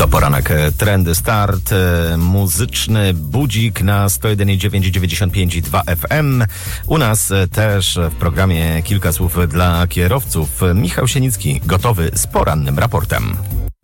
To poranek Trendy Start, muzyczny budzik na 101,995,2 FM. U nas też w programie kilka słów dla kierowców. Michał Sienicki, gotowy z porannym raportem.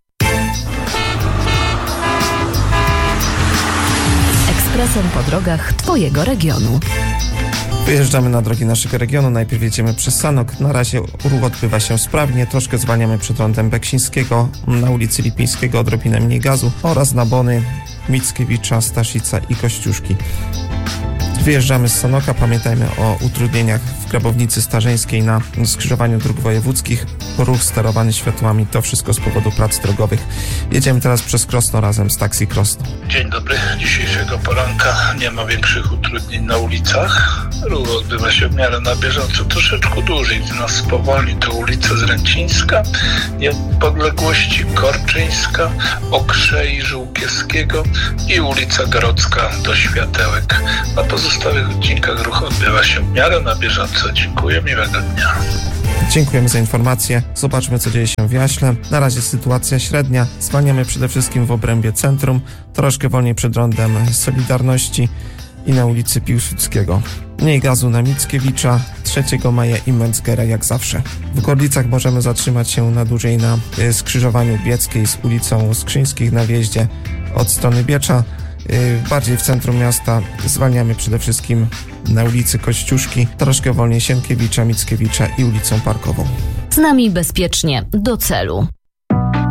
Ekspresem po drogach Twojego regionu. Wyjeżdżamy na drogi naszego regionu. Najpierw jedziemy przez Sanok. Na razie ruch odbywa się sprawnie. Troszkę zwalniamy przed rondem Beksińskiego, na ulicy Lipińskiego odrobinę mniej gazu oraz na Bony, Mickiewicza, Staszica i Kościuszki. Wyjeżdżamy z Sanoka. Pamiętajmy o utrudnieniach w Grabownicy Starzyńskiej na skrzyżowaniu dróg wojewódzkich. Ruch sterowany światłami. To wszystko z powodu prac drogowych. Jedziemy teraz przez Krosno razem z Taxi Krosno. Dzień dobry. Dzisiejszego poranka nie ma większych utrudnień na ulicach. Ruch odbywa się w miarę na bieżąco. Troszeczkę dłużej nas spowolni to ulica Zręcińska, Niepodległości, Korczyńska, Okrzei Żółkiewskiego i ulica Grodzka do Światełek. Na pozostałych odcinkach ruch odbywa się w miarę na bieżąco. Dziękuję, miłego dnia. Dziękujemy za informację. Zobaczmy, co dzieje się w Jaśle. Na razie sytuacja średnia. Zwalniamy przede wszystkim w obrębie centrum, troszkę wolniej przed rondem Solidarności i na ulicy Piłsudskiego. Mniej gazu na Mickiewicza, 3 Maja i Metzgera jak zawsze. W Gorlicach możemy zatrzymać się na dłużej na skrzyżowaniu Bieckiej z ulicą Skrzyńskich na wjeździe od strony Biecza. Bardziej w centrum miasta zwalniamy przede wszystkim na ulicy Kościuszki, troszkę wolniej Sienkiewicza, Mickiewicza i ulicą Parkową. Z nami bezpiecznie do celu.